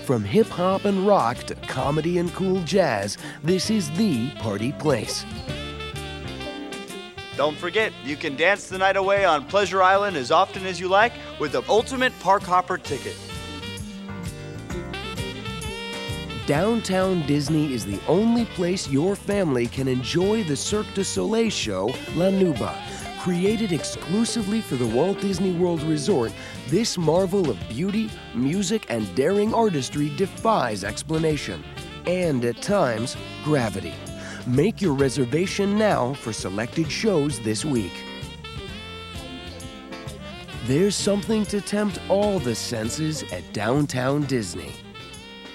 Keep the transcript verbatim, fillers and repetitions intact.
From hip-hop and rock to comedy and cool jazz, this is the party place. Don't forget, you can dance the night away on Pleasure Island as often as you like with the Ultimate Park Hopper ticket. Downtown Disney is the only place your family can enjoy the Cirque du Soleil show, La Nuba. Created exclusively for the Walt Disney World Resort, this marvel of beauty, music, and daring artistry defies explanation, and at times, gravity. Make your reservation now for selected shows this week. There's something to tempt all the senses at Downtown Disney.